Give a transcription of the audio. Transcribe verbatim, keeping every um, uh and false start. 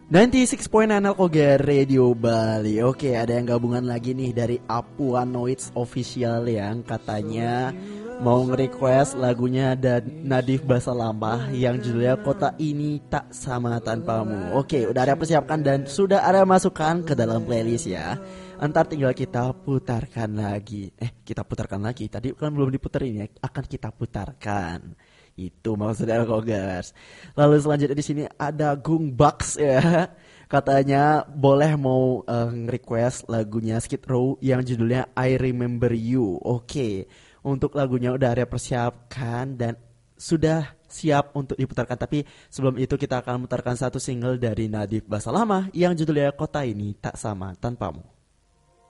sembilan puluh enam koma sembilan Alkoger Radio Bali. Oke, ada yang gabungan lagi nih dari Apuanoids Official yang katanya mau nge-request lagunya dan Nadif Basalamah yang judulnya Kota Ini Tak Sama Tanpamu. Oke, udah ada persiapkan dan sudah ada masukkan ke dalam playlist ya. Entar tinggal kita putarkan lagi. Eh, kita putarkan lagi. Tadi kan belum diputerin ya. Akan kita putarkan. Itu maksudnya Alkogers. Lalu selanjutnya di sini ada Gung Bucks ya. Katanya boleh mau uh, request lagunya Skid Row yang judulnya I Remember You. Oke, untuk lagunya udah ada persiapkan dan sudah siap untuk diputarkan. Tapi sebelum itu kita akan memutarkan satu single dari Nadif Basalamah yang judulnya Kota Ini Tak Sama Tanpamu.